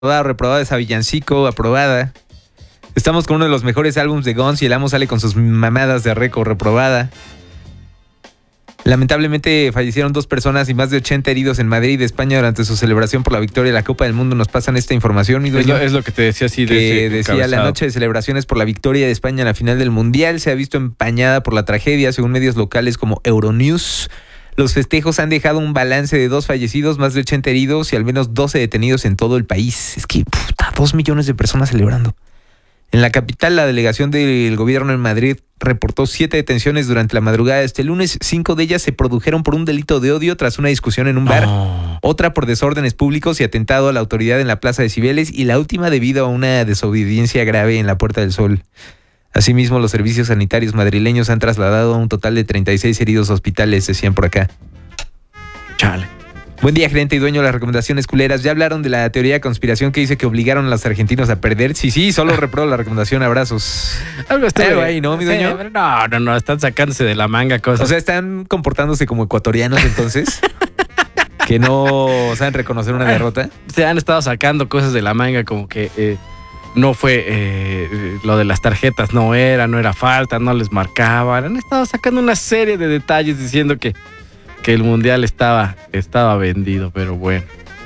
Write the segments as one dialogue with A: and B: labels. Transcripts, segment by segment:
A: reprobada esa Villancico, aprobada. Estamos con uno de los mejores álbumes de Guns y el amo sale con sus mamadas de récord, reprobada. Lamentablemente fallecieron 2 personas y más de 80 heridos en Madrid, España, durante su celebración por la victoria de la Copa del Mundo. Nos pasan esta información.
B: Es lo que te decía así.
A: Que decía, la noche de celebraciones por la victoria de España en la final del Mundial se ha visto empañada por la tragedia, según medios locales como Euronews. Los festejos han dejado un balance de 2 fallecidos, más de 80 heridos y al menos 12 detenidos en todo el país. Es que, 2 millones de personas celebrando. En la capital, la delegación del gobierno en Madrid reportó 7 detenciones durante la madrugada de este lunes. 5 de ellas se produjeron por un delito de odio tras una discusión en un bar. Otra por desórdenes públicos y atentado a la autoridad en la Plaza de Cibeles. Y la última debido a una desobediencia grave en la Puerta del Sol. Asimismo, los servicios sanitarios madrileños han trasladado a un total de 36 heridos a hospitales, decían por acá.
B: Chale.
A: Buen día, gerente y dueño de las recomendaciones culeras. ¿Ya hablaron de la teoría de conspiración que dice que obligaron a los argentinos a perder? Sí, solo reprobó la recomendación. Abrazos.
B: Algo está
A: ahí, ¿no, mi dueño?
B: No, están sacándose de la manga cosas.
A: O sea, están comportándose como ecuatorianos entonces. Que no saben reconocer una derrota.
B: Se han estado sacando cosas de la manga como que no fue lo de las tarjetas, no era falta, no les marcaban. Han estado sacando una serie de detalles diciendo que el mundial estaba vendido, pero bueno.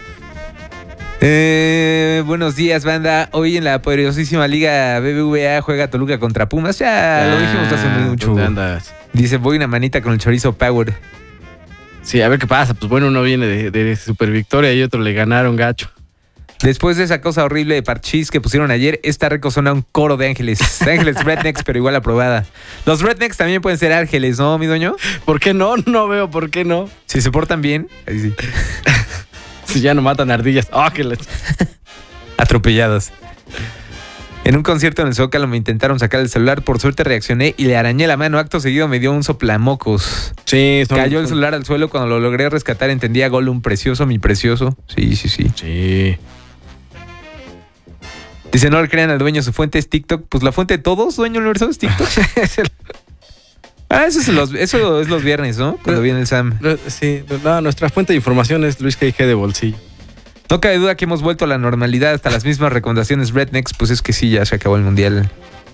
A: Buenos días, banda. Hoy en la poderosísima Liga BBVA juega Toluca contra Pumas. Ya lo dijimos hace mucho.
B: ¿Dónde andas?
A: Dice, voy una manita con el chorizo Power.
B: Sí, a ver qué pasa. Pues bueno, uno viene de super victoria y otro le ganaron gacho.
A: Después de esa cosa horrible de parchís que pusieron ayer, esta reco suena un coro de ángeles. De ángeles rednecks, pero igual aprobada. Los rednecks también pueden ser ángeles, ¿no, mi dueño?
B: ¿Por qué no? No veo por qué no.
A: Si se portan bien, ahí sí.
B: Si ya no matan ardillas. ¡Ángeles!
A: Atropelladas. En un concierto en el Zócalo me intentaron sacar el celular. Por suerte reaccioné y le arañé la mano. Acto seguido me dio un soplamocos.
B: Sí.
A: Cayó el celular al suelo. Cuando lo logré rescatar entendía Gollum, precioso, mi precioso. Sí.
B: Sí.
A: Dice, no le crean al dueño, su fuente es TikTok. Pues la fuente de todos, dueño universal, es TikTok. Eso es los viernes, ¿no? Cuando viene el Sam.
B: Sí, nuestra fuente de información es Luis G.I.G. de bolsillo.
A: No cabe duda que hemos vuelto a la normalidad. Hasta las mismas recomendaciones rednecks, pues es que sí, ya se acabó el mundial.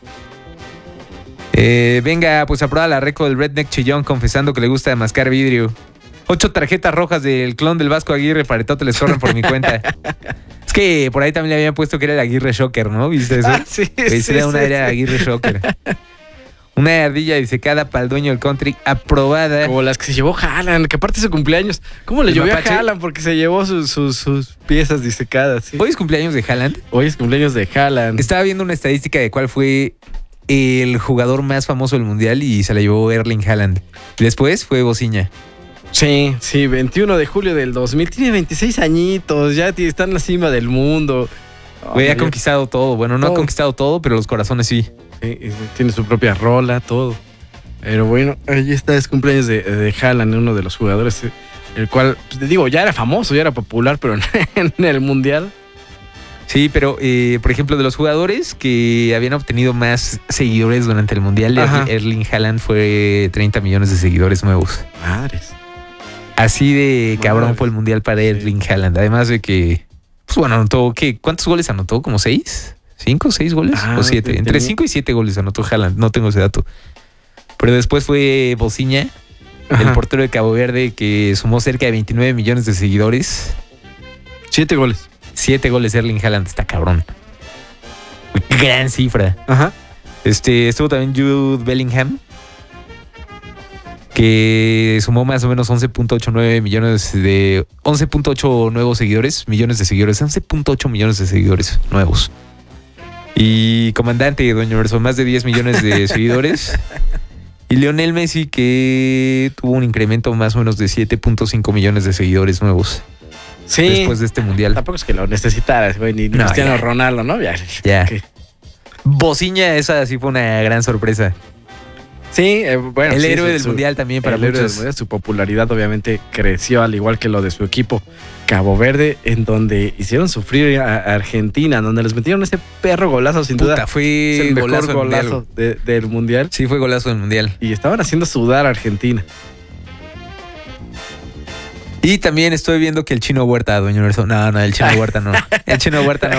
A: Venga, pues aprueba la reco del redneck chillón confesando que le gusta mascar vidrio. 8 tarjetas rojas del clon del Vasco Aguirre para Aristóteles corren por mi cuenta. Es que por ahí también le habían puesto que era el Aguirre Shocker, ¿no? ¿Viste eso?
B: Sí.
A: Era Aguirre Shocker. Una ardilla disecada para el dueño del country, aprobada.
B: Como las que se llevó Haaland, que aparte de su cumpleaños. ¿Cómo le llovió a Haaland? Porque se llevó sus piezas disecadas. ¿Sí?
A: ¿Hoy es cumpleaños de Haaland?
B: Hoy es cumpleaños de Haaland.
A: Estaba viendo una estadística de cuál fue el jugador más famoso del mundial y se la llevó Erling Haaland. Después fue Bociña.
B: Sí, 21 de julio del 2000. Tiene 26 añitos, ya está en la cima del mundo.
A: Güey, ha conquistado todo. Bueno, no ha conquistado todo, pero los corazones sí.
B: Sí, tiene su propia rola, todo. Pero bueno, ahí está, es cumpleaños de Haaland, uno de los jugadores, el cual, pues, te digo, ya era famoso, ya era popular, pero en el mundial.
A: Sí, pero por ejemplo, de los jugadores que habían obtenido más seguidores durante el mundial, Erling Haaland fue 30 millones de seguidores nuevos.
B: Madres.
A: Así de cabrón fue el mundial para Erling Haaland. Además de que, pues bueno, anotó, ¿cuántos goles anotó? ¿Como 6? ¿5 o 6 goles? ¿O 7? Entre 5 y 7 goles anotó Haaland. No tengo ese dato. Pero después fue Bociña, el portero de Cabo Verde, que sumó cerca de 29 millones de seguidores.
B: 7 goles.
A: 7 goles Erling Haaland. Está cabrón. Gran cifra.
B: Ajá.
A: Estuvo también Jude Bellingham, que sumó más o menos 11.89 millones de... 11.8 nuevos seguidores, millones de seguidores, 11.8 millones de seguidores nuevos. Y comandante de Doña Universo, más de 10 millones de seguidores. Y Lionel Messi, que tuvo un incremento más o menos de 7.5 millones de seguidores nuevos.
B: Sí.
A: Después de este mundial.
B: Tampoco es que lo necesitaras, güey, ni Cristiano Ronaldo, ¿no?
A: Ya. Bociña, esa sí fue una gran sorpresa.
B: Sí, bueno.
A: El héroe del mundial también para muchos.
B: Su popularidad obviamente creció, al igual que lo de su equipo Cabo Verde, en donde hicieron sufrir a Argentina, en donde les metieron ese perro golazo, sin duda.
A: Fue
B: el mejor golazo del mundial.
A: Sí, fue golazo del mundial.
B: Y estaban haciendo sudar a Argentina.
A: Y también estoy viendo que el Chino Huerta, Doña Universo. No, el Chino Huerta no. El Chino Huerta no.